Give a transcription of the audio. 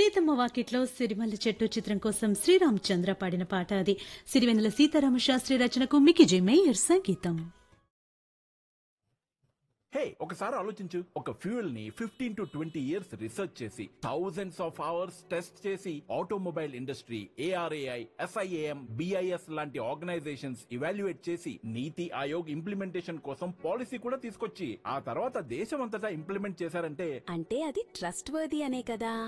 సీతమ్మ వాకిట్లో సిరిమల్ల చెట్టు చిత్రం కోసం శ్రీరామ్ చంద్ర పాడిన పాట అది. సిరివెన్నెల సీతారామ శాస్త్రి రచనకు మికీ జె మేయర్ సంగీతం. హే, ఒకసారి ఆలోచించు. ఒక ఫ్యూయల్ ని 15 to 20 years రీసెర్చ్ చేసి థౌజండ్స్ ఆఫ్ అవర్స్ టెస్ట్ చేసి automobile industry, ARAI, SIAM, BIS లాంటి ఆర్గనైజేషన్స్ ఇవాల్యుయేట్ చేసి నీతి ఆయోగ్ ఇంప్లిమెంటేషన్ కోసం పాలసీ కూడా తీసుకొచ్చి ఆ తర్వాత దేశం అంతటా ఇంప్లిమెంట్ చేశారంటే అంటే అది ట్రస్ట్ వర్ది అనే కదా.